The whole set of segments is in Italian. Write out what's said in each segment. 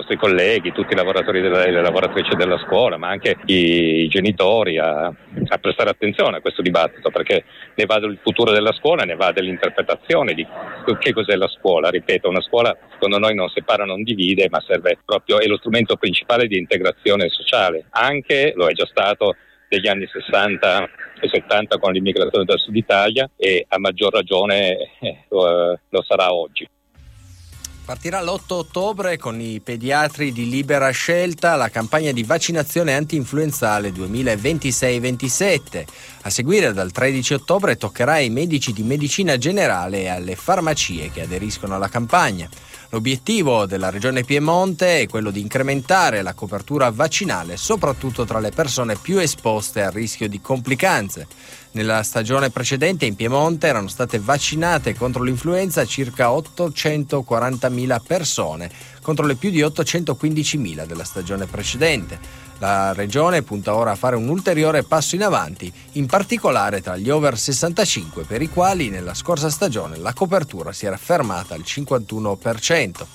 nostri colleghi, tutti i lavoratori e le lavoratrici della scuola, ma anche i genitori a prestare attenzione a questo dibattito, perché ne va del futuro della scuola, ne va dell'interpretazione di che cos'è la scuola. Ripeto, una scuola secondo noi non separa, non divide, ma serve proprio, è lo strumento principale di integrazione sociale, anche, lo è già stato, degli anni 60 e 70 con l'immigrazione dal Sud Italia, e a maggior ragione lo sarà oggi. Partirà l'8 ottobre con i pediatri di libera scelta la campagna di vaccinazione anti-influenzale 2026-27. A seguire dal 13 ottobre toccherà ai medici di medicina generale e alle farmacie che aderiscono alla campagna. L'obiettivo della Regione Piemonte è quello di incrementare la copertura vaccinale, soprattutto tra le persone più esposte al rischio di complicanze. Nella stagione precedente in Piemonte erano state vaccinate contro l'influenza circa 840.000 persone, contro le più di 815.000 della stagione precedente. La Regione punta ora a fare un ulteriore passo in avanti, in particolare tra gli over 65, per i quali nella scorsa stagione la copertura si era fermata al 51%.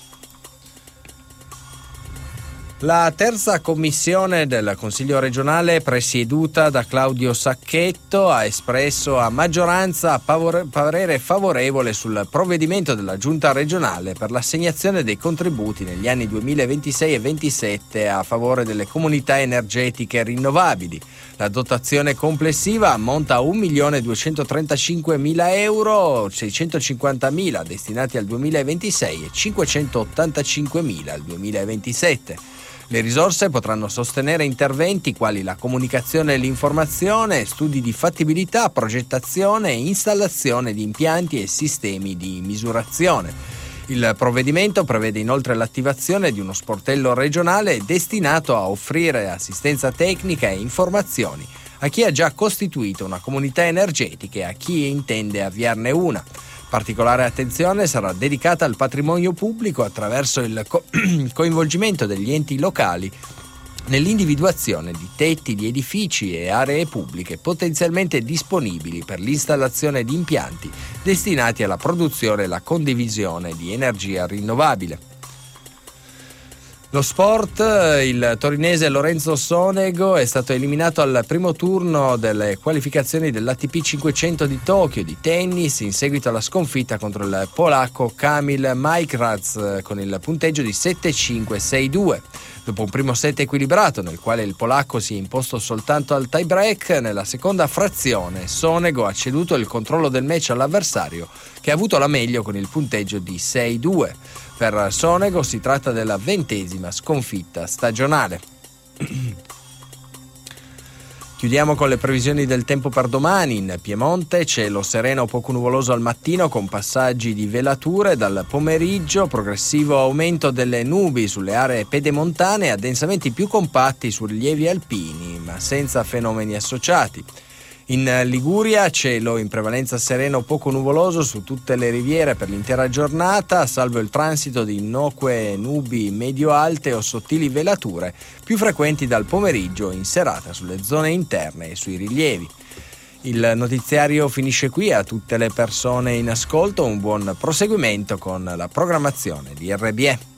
La terza commissione del Consiglio regionale, presieduta da Claudio Sacchetto, ha espresso a maggioranza parere favorevole sul provvedimento della Giunta regionale per l'assegnazione dei contributi negli anni 2026 e 2027 a favore delle comunità energetiche rinnovabili. La dotazione complessiva ammonta a 1.235.000 euro, 650.000 destinati al 2026 e 585.000 al 2027. Le risorse potranno sostenere interventi quali la comunicazione e l'informazione, studi di fattibilità, progettazione e installazione di impianti e sistemi di misurazione. Il provvedimento prevede inoltre l'attivazione di uno sportello regionale destinato a offrire assistenza tecnica e informazioni a chi ha già costituito una comunità energetica e a chi intende avviarne una. Particolare attenzione sarà dedicata al patrimonio pubblico attraverso il coinvolgimento degli enti locali nell'individuazione di tetti di edifici e aree pubbliche potenzialmente disponibili per l'installazione di impianti destinati alla produzione e alla condivisione di energia rinnovabile. Lo sport, il torinese Lorenzo Sonego è stato eliminato al primo turno delle qualificazioni dell'ATP 500 di Tokyo di tennis in seguito alla sconfitta contro il polacco Kamil Majkraz con il punteggio di 7-5-6-2. Dopo un primo set equilibrato nel quale il polacco si è imposto soltanto al tie-break, nella seconda frazione Sonego ha ceduto il controllo del match all'avversario, che ha avuto la meglio con il punteggio di 6-2. Per Sonego si tratta della 20ª sconfitta stagionale. Chiudiamo con le previsioni del tempo per domani. In Piemonte cielo sereno o poco nuvoloso al mattino con passaggi di velature, dal pomeriggio progressivo aumento delle nubi sulle aree pedemontane e addensamenti più compatti su rilievi alpini, ma senza fenomeni associati. In Liguria cielo in prevalenza sereno o poco nuvoloso su tutte le riviere per l'intera giornata, salvo il transito di innocue nubi medio-alte o sottili velature, più frequenti dal pomeriggio in serata sulle zone interne e sui rilievi. Il notiziario finisce qui. A tutte le persone in ascolto un buon proseguimento con la programmazione di RBE.